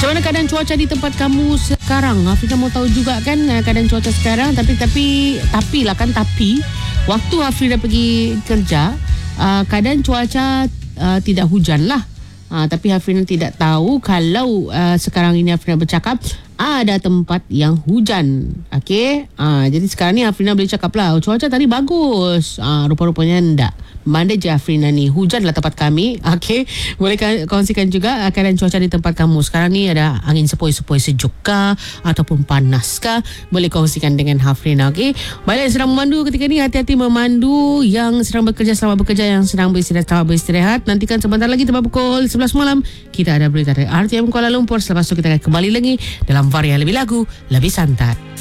Macam mana keadaan cuaca di tempat kamu sekarang? Hafrina mau tahu juga kan keadaan cuaca sekarang. Tapi waktu Hafrina pergi kerja, keadaan cuaca tidak hujan lah. Tapi Hafrina tidak tahu kalau sekarang ini Hafrina bercakap ada tempat yang hujan. Okey. Jadi sekarang ni Hafrina boleh cakap lah, cuaca tadi bagus. Rupa-rupanya enggak. Mana je Hafrina ni, hujanlah tempat kami. Okey. Boleh kongsikan juga keadaan cuaca di tempat kamu. Sekarang ni ada angin sepoi-sepoi sejuk kah ataupun panas kah? Boleh kongsikan dengan Hafrina. Okey. Baiklah, yang sedang memandu ketika ni, hati-hati memandu. Yang sedang bekerja, selamat bekerja. Yang sedang beristirahat, selamat beristirahat. Nantikan sebentar lagi tepat pukul 11 malam kita ada berita dari RTM Kuala Lumpur. Selepas itu kita akan kembali lagi dalam varian lebih lagu, lebih santai.